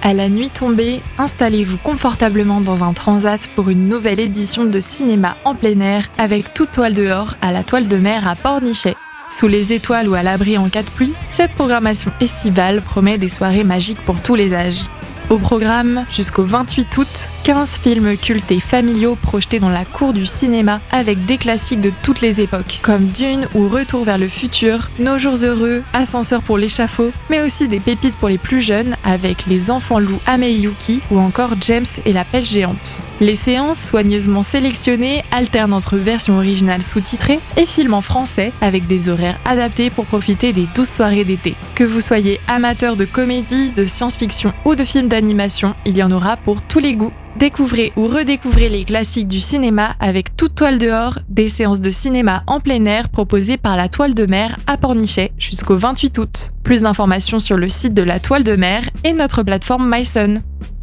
À la nuit tombée, installez-vous confortablement dans un transat pour une nouvelle édition de cinéma en plein air avec toute toile dehors à la Toile de Mer à Pornichet. Sous les étoiles ou à l'abri en cas de pluie, cette programmation estivale promet des soirées magiques pour tous les âges. Au programme, jusqu'au 28 août, 15 films cultes et familiaux projetés dans la cour du cinéma avec des classiques de toutes les époques, comme Dune ou Retour vers le futur, Nos jours heureux, Ascenseur pour l'échafaud, mais aussi des pépites pour les plus jeunes avec Les enfants loups Ameyuki ou encore James et la pêche géante. Les séances, soigneusement sélectionnées, alternent entre versions originales sous-titrées et films en français avec des horaires adaptés pour profiter des douces soirées d'été. Que vous soyez amateur de comédie, de science-fiction ou de films d'animation, il y en aura pour tous les goûts. Découvrez ou redécouvrez les classiques du cinéma avec toute toile dehors, des séances de cinéma en plein air proposées par la Toile de Mer à Pornichet jusqu'au 28 août. Plus d'informations sur le site de la Toile de Mer et notre plateforme mySun.